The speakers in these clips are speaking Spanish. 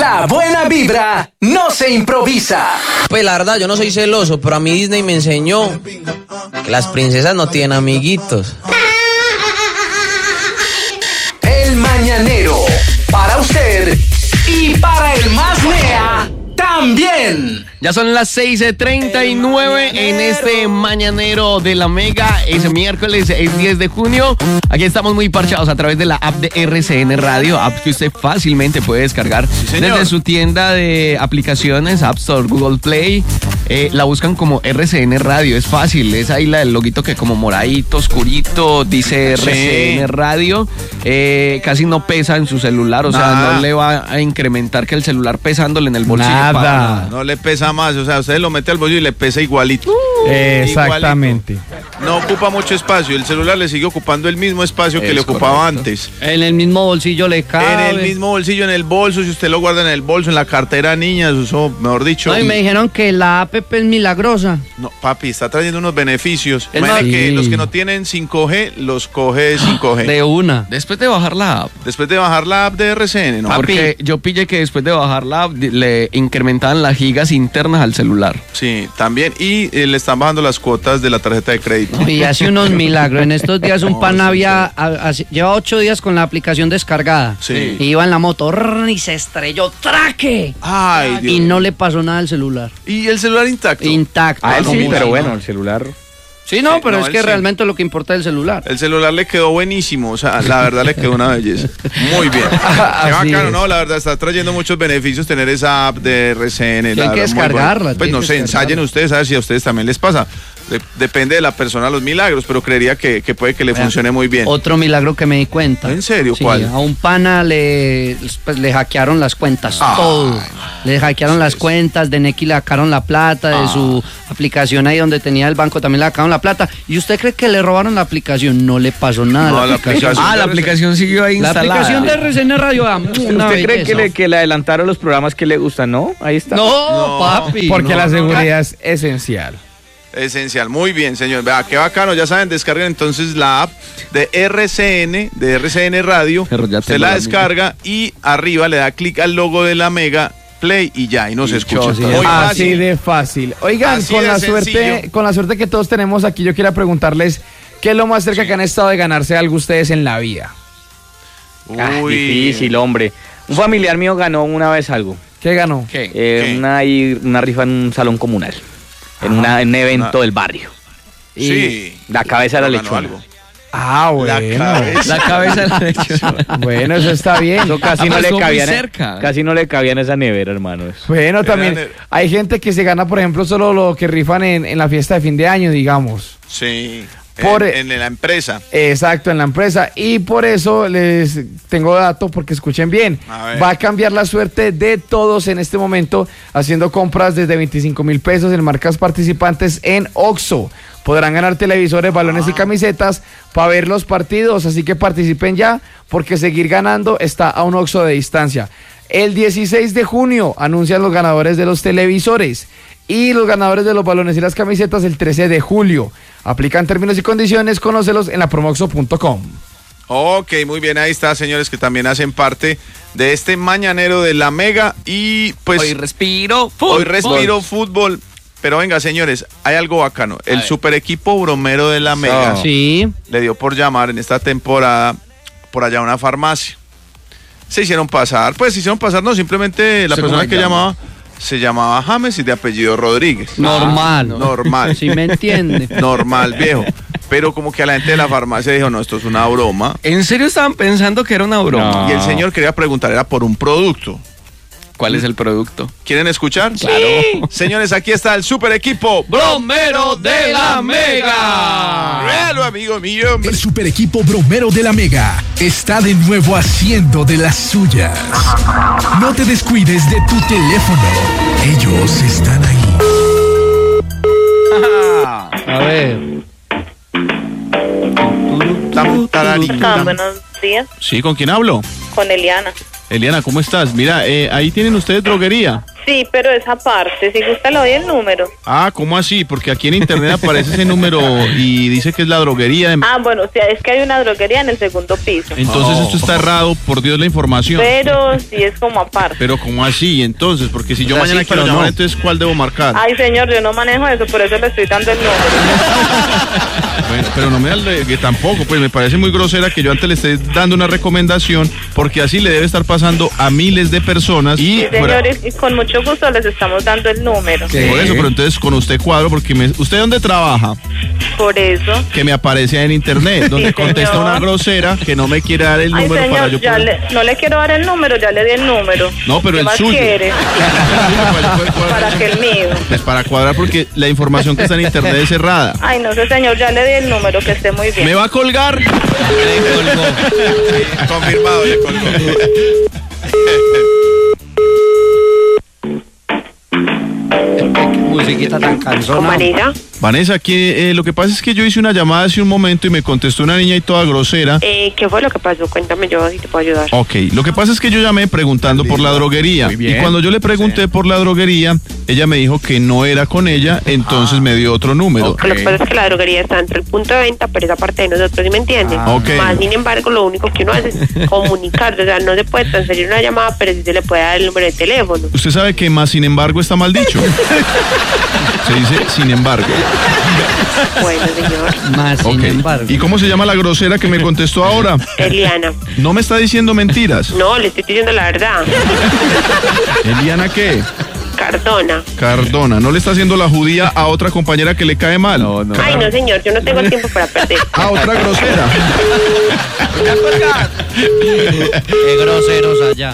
La buena vibra no se improvisa. Pues la verdad, yo no soy celoso, pero a mí Disney me enseñó que las princesas no tienen amiguitos. El Mañanero, para usted y para el más mea también. Ya son las 6:39 en este Mañanero de la Mega. Es miércoles, es 10 de junio. Aquí estamos muy parchados a través de la app de RCN Radio, app que usted fácilmente puede descargar desde su tienda de aplicaciones, App Store, Google Play. La buscan como RCN Radio, es fácil, es ahí el loguito que como moradito, oscurito, dice RCN Radio. Casi no pesa en su celular, o sea, no le va a incrementar que el celular pesándole en el bolsillo. Nada. No le pesa más, o sea, usted lo mete al bolsillo y le pesa igualito. Exactamente. Igualito. No ocupa mucho espacio, el celular le sigue ocupando el mismo espacio que le ocupaba antes. En el mismo bolsillo le cabe. En el mismo bolsillo, en el bolso, si usted lo guarda en el bolso, en la cartera, niñas, eso, mejor dicho. No, y me dijeron que la app es milagrosa. No, papi, está trayendo unos beneficios. Sí. Que los que no tienen 5G, los coge 5G. De una. Después de bajar la app. Después de bajar la app de RCN, ¿no? Porque yo pillé que después de bajar la app le incrementaban las gigas internas al celular. Sí, también. Y le están bajando las cuotas de la tarjeta de crédito. Y hace unos milagros. En estos días un pan lleva 8 días con la aplicación descargada. Sí. Y iba en la moto y se estrelló. ¡Traque! Ay, Dios. Y no le pasó nada al celular. ¿Y el celular intacto? Intacto. Sí, pero bueno, el celular. Sí, no, pero es que sí. realmente lo que importa es el celular. El celular le quedó buenísimo, o sea, la verdad le quedó una belleza. Muy bien. Qué bacano, ¿no? La verdad está trayendo muchos beneficios tener esa app de RCN. Tienen que descargarla. Pues no sé, ensayen ustedes a ver si a ustedes también les pasa. Depende de la persona los milagros, pero creería que puede que le funcione muy bien. Otro milagro que me di cuenta. ¿En serio? Sí, ¿Cuál? A un pana le hackearon las cuentas, todo. Le hackearon las cuentas, de Nequi le sacaron la plata, de su aplicación ahí donde tenía el banco también le sacaron la plata. ¿Y usted cree que le robaron la aplicación? No le pasó nada. No, la aplicación. La aplicación siguió ahí La instalada. aplicación de RCN Radio. ¿Usted cree que le adelantaron los programas que le gustan, no? Ahí está. No, papi. Porque la seguridad es esencial. Esencial, muy bien, señor. Vea, qué bacano, ya saben, descarguen entonces la app de RCN Radio. Se la descarga y arriba le da clic al logo de la Mega, play y ya, y nos escucha. Muy Así fácil. de fácil. Oigan, Así con de la sencillo. suerte que todos tenemos aquí, yo quiero preguntarles qué es lo más cerca que han estado de ganarse algo ustedes en la vida. Difícil, hombre. Un familiar mío ganó una vez algo. ¿Qué ganó? ¿Qué? Una rifa en un salón comunal. En un evento del barrio. Sí. Y la cabeza de la Ganó lechona. algo. Ah, bueno. La cabeza de la lechona. Bueno, eso está bien. Eso casi no le Pasó muy cabía. cerca. Casi no le cabía en esa nevera, hermano. Eso. Bueno, también hay gente que se gana, por ejemplo, solo lo que rifan en la fiesta de fin de año, digamos. Sí. En la empresa. Exacto, en la empresa. Y por eso les tengo dato, porque escuchen bien. Va a cambiar la suerte de todos en este momento, haciendo compras desde 25,000 pesos en marcas participantes en OXXO. Podrán ganar televisores, balones y camisetas para ver los partidos, así que participen ya, porque seguir ganando está a un OXXO de distancia. El 16 de junio anuncian los ganadores de los televisores y los ganadores de los balones y las camisetas el 13 de julio. Aplican términos y condiciones, conócelos en la promoxo.com. Ok, muy bien, ahí está, señores, que también hacen parte de este Mañanero de la Mega. Y pues Hoy respiro fútbol. Pero venga, señores, hay algo bacano. El super equipo bromero de la Mega Sí. le dio por llamar en esta temporada por allá a una farmacia. Se hicieron pasar, no, simplemente la persona que llamaba se llamaba James y de apellido Rodríguez. Normal. Sí me entiende. Normal, viejo. Pero como que a la gente de la farmacia dijo, no, esto es una broma. ¿En serio estaban pensando que era una broma? Y el señor quería preguntar, era por un producto. ¿Cuál es el producto? ¿Quieren escuchar? Claro. Señores, aquí está el super equipo Bromero de la Mega. Réalo, amigo mío. El super equipo bromero de la Mega está de nuevo haciendo de las suyas. No te descuides de tu teléfono. Ellos están ahí. A ver. Buenos días, Sí, ¿con quién hablo? con Eliana. Eliana, ¿cómo estás? Mira, ahí tienen ustedes droguería. Sí, pero esa parte, si gusta le doy el número. Ah, ¿cómo así? Porque aquí en internet aparece ese número y dice que es la droguería. Ah, bueno, o sea, es que hay una droguería en el segundo piso. Entonces esto está errado, por Dios, la información. Pero sí es como aparte. Pero ¿cómo así? Entonces, porque si yo mañana quiero llamar, entonces ¿cuál debo marcar? Ay, señor, yo no manejo eso, por eso le estoy dando el número. Bueno, pero no me da que tampoco, pues me parece muy grosera que yo antes le esté dando una recomendación, porque así le debe estar pasando a miles de personas. Y sí, señores, y con mucho gusto les estamos dando el número. ¿Qué? Por eso, pero entonces con usted cuadro, porque ¿usted dónde trabaja? Por eso. Que me aparece en internet, donde contesta una grosera que no me quiere dar el número. Señor, para yo poder... no le quiero dar el número, ya le di el número. No, pero ¿Qué el más suyo. quiere? Para que el mío. Pues para cuadrar, porque la información que está en internet es cerrada. Ay, no sé, señor, ya le di el número, que esté muy bien. ¿Me va a colgar? Le colgó. Sí, confirmado, le colgó. Musiquita tan cansona. ¿Con Vanessa? Vanessa, que lo que pasa es que yo hice una llamada hace un momento y me contestó una niña y toda grosera. ¿Qué fue lo que pasó? Cuéntame yo si te puedo ayudar. Ok, lo que pasa es que yo llamé preguntando por la droguería. Y cuando yo le pregunté por la droguería, ella me dijo que no era con ella, entonces me dio otro número. Lo que pasa es que la droguería está entre el punto de venta, pero esa parte de nosotros, ¿sí me entienden? Más sin embargo, lo único que uno hace es comunicarse, o sea, no se puede transferir una llamada, pero sí se le puede dar el número de teléfono. Usted sabe que más sin embargo está mal dicho. Se dice sin embargo. Bueno, señor. Más sin embargo. ¿Y cómo se llama la grosera que me contestó ahora? Eliana. ¿No me está diciendo mentiras? No, le estoy diciendo la verdad. ¿Eliana qué? Cardona. Cardona. ¿No le está haciendo la judía a otra compañera que le cae mal? No. Ay, no, señor, yo no tengo el tiempo para perder. Ah, otra grosera. Qué groseros allá.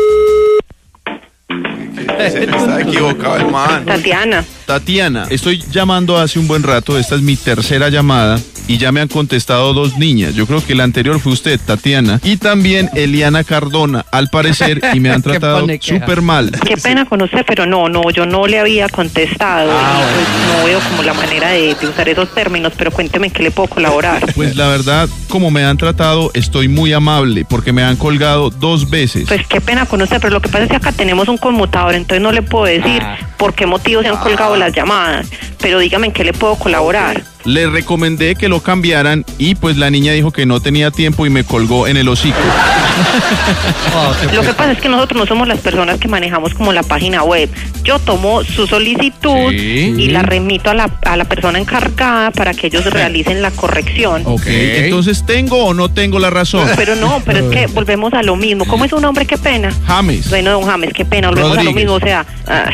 Se está equivocado el man. Tatiana, estoy llamando hace un buen rato, esta es mi tercera llamada y ya me han contestado dos niñas. Yo creo que la anterior fue usted, Tatiana, y también Eliana Cardona, al parecer, y me han tratado súper mal. Qué pena con usted, pero no, yo no le había contestado. Pues no veo como la manera de usar esos términos, pero cuénteme en qué le puedo colaborar. Pues la verdad, como me han tratado, estoy muy amable, porque me han colgado 2 veces. Pues qué pena con usted, pero lo que pasa es que acá tenemos un conmutador, entonces no le puedo decir por qué motivo se han colgado las llamadas, pero dígame en qué le puedo colaborar. Le recomendé que lo cambiaran y pues la niña dijo que no tenía tiempo y me colgó en el hocico. Lo que pasa es que nosotros no somos las personas que manejamos como la página web. Yo tomo su solicitud y la remito a la persona encargada para que ellos realicen la corrección. Entonces, ¿tengo o no tengo la razón? Pero es que volvemos a lo mismo. ¿Cómo es su nombre? Qué pena. James. Bueno, don James, qué pena, volvemos a lo mismo, o sea...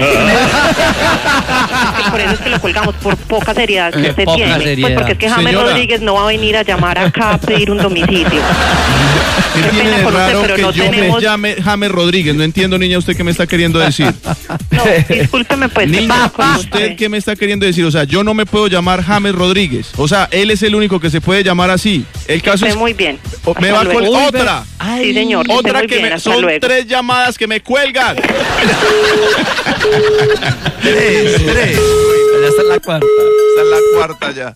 por eso es que lo colgamos, por poca seriedad que usted tiene. Pues porque es que James Rodríguez no va a venir a llamar acá a pedir un domicilio. ¿Qué tiene de raro que yo me llame James Rodríguez? No entiendo, niña, ¿usted qué me está queriendo decir? No, discúlpeme, pues. Niña, ¿usted qué me está queriendo decir? O sea, yo no me puedo llamar James Rodríguez. O sea, él es el único que se puede llamar así. El caso es... muy bien. Me va con otra. Sí, señor. Otra que me... Son 3 llamadas que me cuelgan. 3. Ya está en la cuarta. Está en la cuarta ya.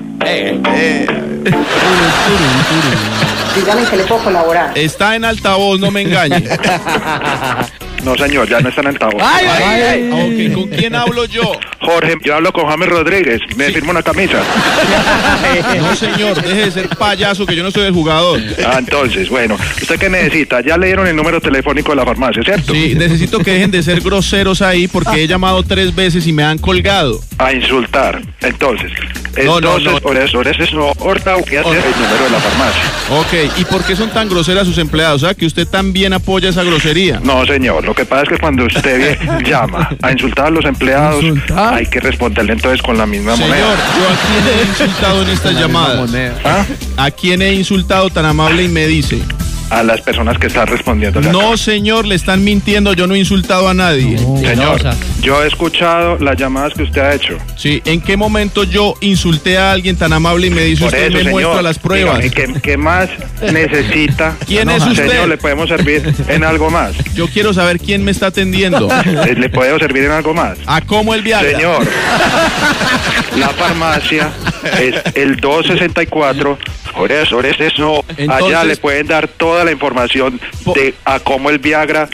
Dígame que le puedo colaborar. Está en altavoz, no me engañe. No, señor, ya no está en altavoz. Ok, ¿con quién hablo yo? Jorge, yo hablo con James Rodríguez. Me firma una camisa. No, señor, deje de ser payaso, que yo no soy el jugador. Entonces, bueno, ¿usted qué necesita? Ya le dieron el número telefónico de la farmacia, ¿cierto? Sí, necesito que dejen de ser groseros ahí porque he llamado 3 veces y me han colgado. A insultar. Entonces, no. por eso, ahorita voy a hacer el número de la farmacia. Ok, ¿y por qué son tan groseras sus empleados? O sea, que usted también apoya esa grosería. No, señor, lo que pasa es que cuando usted llama a insultar a los empleados, hay que responderle entonces con la misma moneda. Señor, ¿yo a quién he insultado en estas llamadas? ¿A quién he insultado tan amable y me dice? A las personas que están respondiendo. No, señor, le están mintiendo, yo no he insultado a nadie. Señor, yo he escuchado las llamadas que usted ha hecho. Sí, ¿en qué momento yo insulté a alguien tan amable y me dice Por usted eso, me señor, muestra las pruebas? Dígame, ¿qué más necesita? ¿Quién es usted? Señor, ¿le podemos servir en algo más? Yo quiero saber quién me está atendiendo. ¿Le puedo servir en algo más? ¿A cómo el Viagra? Señor, la farmacia es el 264. Por eso, Entonces, allá le pueden dar toda la información de a cómo el Viagra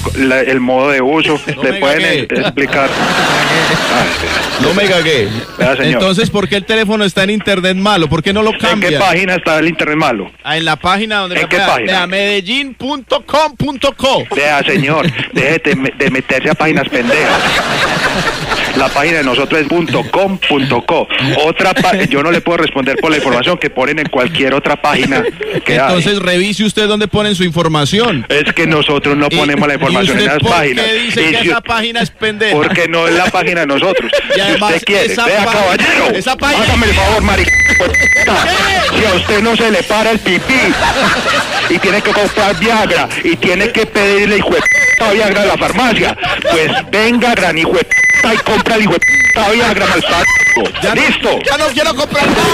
el modo de uso, le pueden explicar. No me cagué. Entonces, ¿por qué el teléfono está en internet malo? ¿Por qué no lo cambia? ¿En qué página está el internet malo? En la página donde... ¿En qué página? Medellín.com.co. Vea, señor, deje de meterse a páginas pendejas. La página de nosotros es .com.co. Yo no le puedo responder por la información que ponen en cualquier otra página que Entonces revise usted dónde ponen su información. Es que nosotros no ponemos la información en las páginas. ¿Por qué dice que esa página es pendeja? Porque no es la página de nosotros. Y además, si usted quiere, vea, caballero, hágame el favor, marica. Si a usted no se le para el pipí y tiene que comprar Viagra y tiene que pedirle Viagra a la farmacia, pues venga, gran hijo y compra el Viagra malsado. ¡Listo! ¡Ya no quiero comprar nada!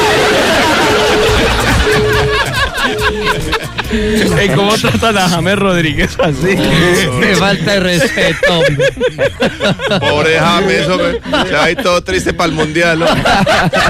¿Cómo tratan a James Rodríguez así? Me falta de respeto. Pobre James, se va a ir todo triste para el mundial.